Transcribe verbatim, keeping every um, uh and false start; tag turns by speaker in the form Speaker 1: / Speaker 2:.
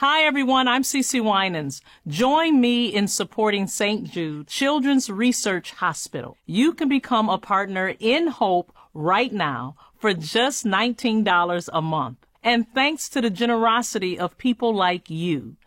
Speaker 1: Hi, everyone. I'm Cece Winans. Join me in supporting Saint Jude Children's Research Hospital. You can become a partner in Hope right now for just nineteen dollars a month. And thanks to the generosity of people like you,